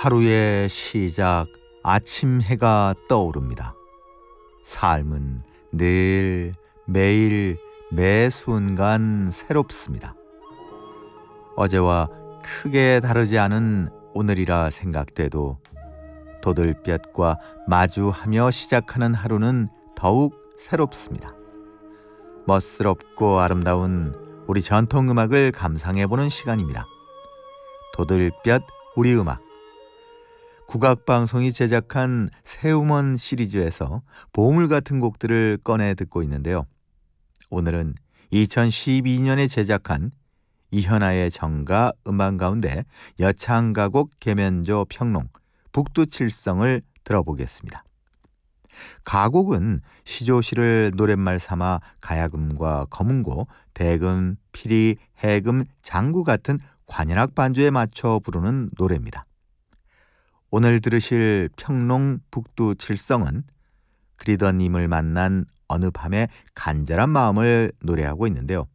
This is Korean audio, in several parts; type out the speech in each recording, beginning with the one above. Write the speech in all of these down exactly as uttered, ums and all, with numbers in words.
하루의 시작, 아침 해가 떠오릅니다. 삶은 늘, 매일, 매 순간 새롭습니다. 어제와 크게 다르지 않은 오늘이라 생각돼도 도들볕과 마주하며 시작하는 하루는 더욱 새롭습니다. 멋스럽고 아름다운 우리 전통음악을 감상해보는 시간입니다. 도들볕 우리 음악. 국악방송이 제작한 새음원 시리즈에서 보물 같은 곡들을 꺼내 듣고 있는데요. 오늘은 이천십이 년에 제작한 이현아의 정가 음반 가운데 여창가곡 계면조 평농 북두칠성을 들어보겠습니다. 가곡은 시조시를 노랫말 삼아 가야금과 거문고, 대금, 피리, 해금, 장구 같은 관현악 반주에 맞춰 부르는 노래입니다. 오늘 들으실 평농 북두칠성은 그리던 님을 만난 어느 밤의 간절한 마음을 노래하고 있는데요.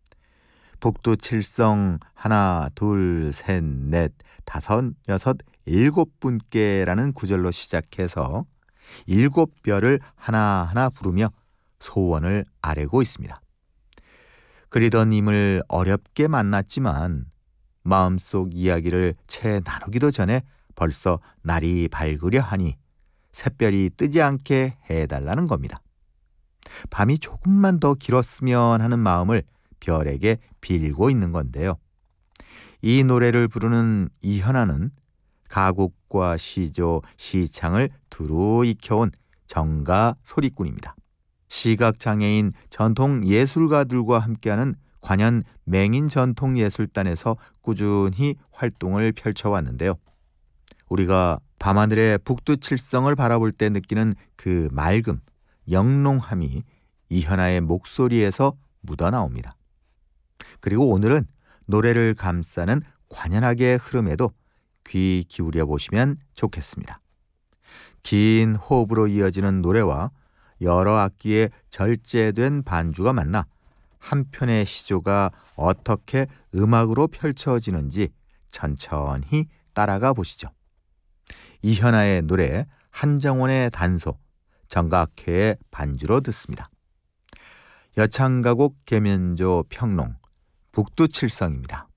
북두칠성 하나, 둘, 셋, 넷, 다섯, 여섯, 일곱 분께라는 구절로 시작해서 일곱 별을 하나하나 부르며 소원을 아뢰고 있습니다. 그리던 님을 어렵게 만났지만 마음속 이야기를 채 나누기도 전에 벌써 날이 밝으려 하니 샛별이 뜨지 않게 해달라는 겁니다. 밤이 조금만 더 길었으면 하는 마음을 별에게 빌고 있는 건데요. 이 노래를 부르는 이현아는 가곡과 시조, 시창을 두루 익혀온 정가 소리꾼입니다. 시각장애인 전통예술가들과 함께하는 관현 맹인전통예술단에서 꾸준히 활동을 펼쳐왔는데요. 우리가 밤하늘의 북두칠성을 바라볼 때 느끼는 그 맑음, 영롱함이 이현아의 목소리에서 묻어나옵니다. 그리고 오늘은 노래를 감싸는 관현악의 흐름에도 귀 기울여 보시면 좋겠습니다. 긴 호흡으로 이어지는 노래와 여러 악기의 절제된 반주가 만나 한 편의 시조가 어떻게 음악으로 펼쳐지는지 천천히 따라가 보시죠. 이현아의 노래, 한정원의 단소, 정각회의 반주로 듣습니다. 여창가곡 계면조 평농 북두칠성입니다.